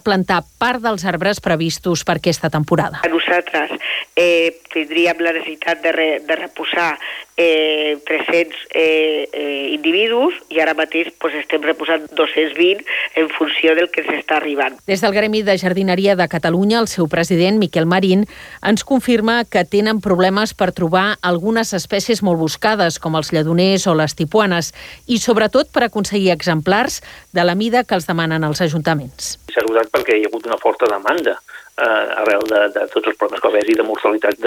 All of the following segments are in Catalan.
plantar part dels arbres previstos per aquesta temporada. Nosaltres tindríem la necessitat de reposar 300 individus i ara mateix estem reposant 220 en funció del que s'està arribant. Des del Gremi de Jardineria de Catalunya, el seu president, Miquel Marín, ens confirma que tenen problemes per trobar algunes espècies molt buscades, com els lledoners o les tipuanes, i sobretot per aconseguir exemplars de la mida que els demanen els ajuntaments. S'ha ajudat perquè hi ha hagut una forta demanda arrel de tots els problemes que va haver-hi de mortalitat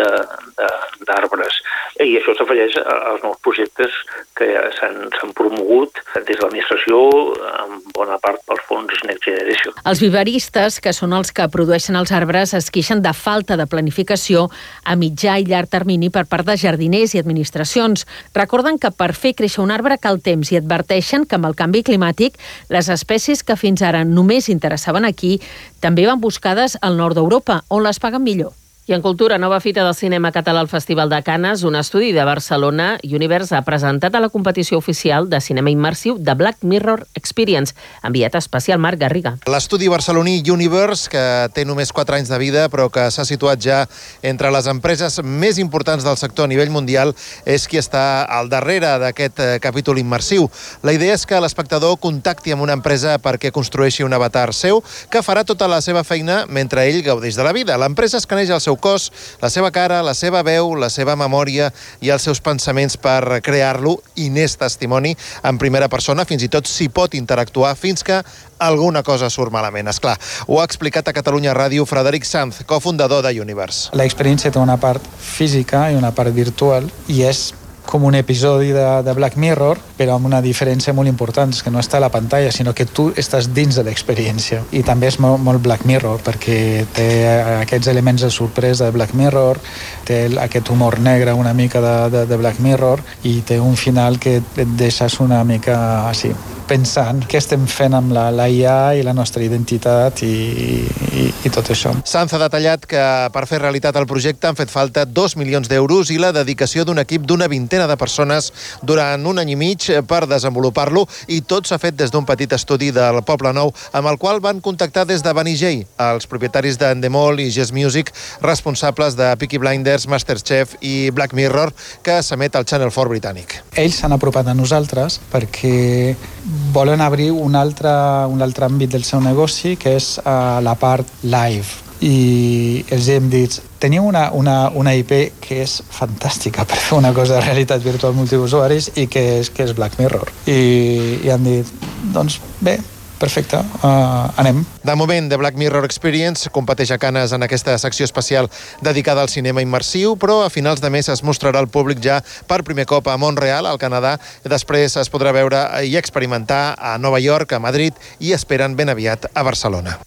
d'arbres. I això s'afegeix als nous projectes que s'han promogut des de l'administració, en bona part pels fons Next Generation. Els viveristes, que són els que produeixen els arbres, es queixen de falta de planificació a mitjà i llarg termini per part de jardiners i administracions. Recorden que per fer créixer un arbre cal temps i adverteixen que amb el canvi climàtic les espècies que fins ara només interessaven aquí també van buscades al nord d'Europa, on les paguen millor. I en cultura, nova fita del cinema català al Festival de Canes, un estudi de Barcelona, Universe ha presentat a la competició oficial de cinema immersiu de Black Mirror Experience. Enviat especial Marc Garriga. L'estudi barceloní Universe, que té només 4 anys de vida, però que s'ha situat ja entre les empreses més importants del sector a nivell mundial, és qui està al darrere d'aquest capítol immersiu. La idea és que l'espectador contacti amb una empresa perquè construeixi un avatar seu, que farà tota la seva feina mentre ell gaudeix de la vida. L'empresa escaneja el seu cos, la seva cara, la seva veu, la seva memòria i els seus pensaments per crear-lo, i n'és testimoni en primera persona, fins i tot s'hi pot interactuar fins que alguna cosa surt malament. Esclar, ho ha explicat a Catalunya Ràdio Frederic Sanz, cofundador de Universe. L'experiència té una part física i una part virtual, i és com un episodi de Black Mirror, però amb una diferència molt important, és que no està a la pantalla, sinó que tu estàs dins de l'experiència. I també és molt Black Mirror, perquè té aquests elements de sorpresa de Black Mirror, té aquest humor negre una mica de Black Mirror, i té un final que et deixes una mica així, pensant què estem fent amb la IA i la nostra identitat i tot això. Sanz ha detallat que per fer realitat el projecte han fet falta 2 milions d'euros i la dedicació d'un equip d'una vintena de persones durant un any i mig per desenvolupar-lo, i tot s'ha fet des d'un petit estudi del Poble Nou, amb el qual van contactar des de Banijay, els propietaris d'Endemol i Yes Music, responsables de Peaky Blinders, Masterchef i Black Mirror, que s'emet al Channel 4 britànic. Ells s'han apropat a nosaltres perquè volen obrir un altre àmbit del seu negoci, que és la part live. I els hem dit, teniu una IP que és fantàstica per fer una cosa de realitat virtual multiusuaris i que és Black Mirror. I han dit, doncs bé, perfecte, anem. De moment, The Black Mirror Experience competeix a Canes en aquesta secció especial dedicada al cinema immersiu, però a finals de mes es mostrarà al públic ja per primer cop a Montreal, al Canadà. Després es podrà veure i experimentar a Nova York, a Madrid, i esperen ben aviat a Barcelona.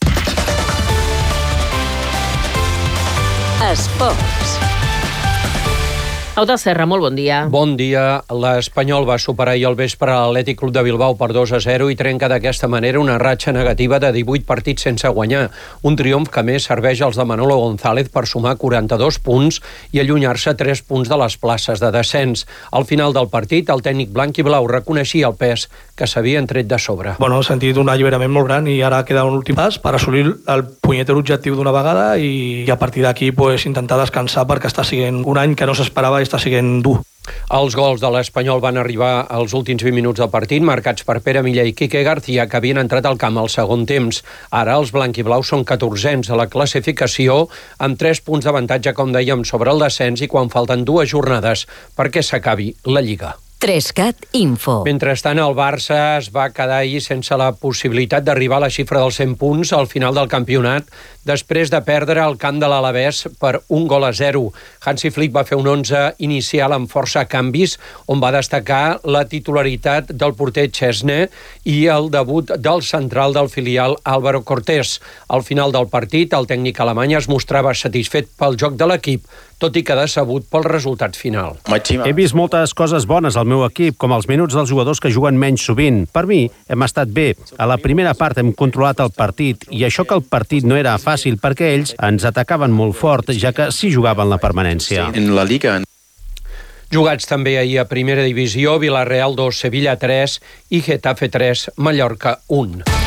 Esports. Aude Serra, molt bon dia. Bon dia. L'Espanyol va superar ahir al vespre l'Atlètic Club de Bilbao per 2-0 i trenca d'aquesta manera una ratxa negativa de 18 partits sense guanyar. Un triomf que més serveix als de Manolo González per sumar 42 punts i allunyar-se 3 punts de les places de descens. Al final del partit, el tècnic blanc i blau reconeixia el pes que s'havien tret de sobre. He sentit un alliberament molt gran i ara queda un últim pas per assolir el punyeter objectiu d'una vegada i a partir d'aquí intentar descansar, perquè està sent un any que no s'esperava i està sent dur. Els gols de l'Espanyol van arribar als últims 20 minuts del partit, marcats per Pere Milla i Quique García, que havien entrat al camp al segon temps. Ara els blanquiblaus són 14ens a la classificació, amb 3 punts d'avantatge, com dèiem, sobre el descens, i quan falten 2 jornades perquè s'acabi la Lliga. 3CAT Info. Mentrestant, el Barça es va quedar ahir sense la possibilitat d'arribar a la xifra dels 100 punts al final del campionat, després de perdre el camp de l'Alavés per 1-0. Hansi Flick va fer un 11 inicial amb força canvis, on va destacar la titularitat del porter Chesney i el debut del central del filial Álvaro Cortés. Al final del partit, el tècnic alemany es mostrava satisfet pel joc de l'equip, tot i que decebut pel resultat final. He vist moltes coses bones al meu equip, com els minuts dels jugadors que juguen menys sovint. Per mi, hem estat bé. A la primera part hem controlat el partit, i això que el partit no era fàcil perquè ells ens atacaven molt fort, ja que sí jugaven la permanència. En la Liga. Jugats també ahir a Primera Divisió, Villarreal 2, Sevilla 3 i Getafe 3, Mallorca 1.